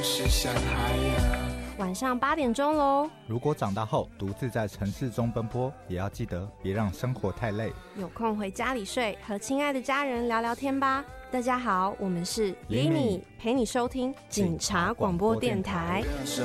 是想嗨呀。 晚上8点钟咯。 如果长大后独自在城市中奔波，也要记得别让生活太累。 有空回家里睡，和亲爱的家人聊聊天吧。大家好，我们是 Lini， 陪你收听警察广播电台。 什